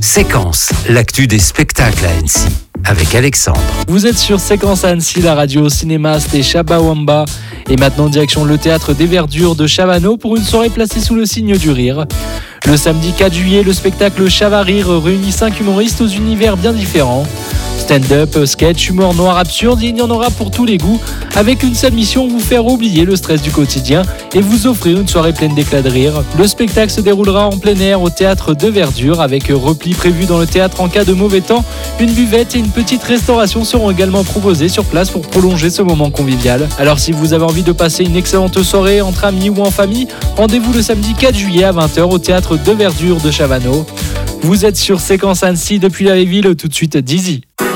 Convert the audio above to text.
Séquence, l'actu des spectacles à Annecy, avec Alexandre. Vous êtes sur Séquence à Annecy, la radio au cinéma, c'était Shabawamba. Et maintenant, direction le théâtre des Verdures de Chavano pour une soirée placée sous le signe du rire. Le samedi 4 juillet, le spectacle Chavarire réunit 5 humoristes aux univers bien différents. Stand-up, sketch, humour noir absurde, il y en aura pour tous les goûts, avec une seule mission, vous faire oublier le stress du quotidien et vous offrir une soirée pleine d'éclats de rire. Le spectacle se déroulera en plein air au théâtre de Verdure, avec repli prévu dans le théâtre en cas de mauvais temps. Une buvette et une petite restauration seront également proposées sur place pour prolonger ce moment convivial. Alors si vous avez envie de passer une excellente soirée entre amis ou en famille, rendez-vous le samedi 4 juillet à 20h au théâtre de Verdure de Chavano. Vous êtes sur Séquence Annecy depuis la ville, tout de suite Dizzy.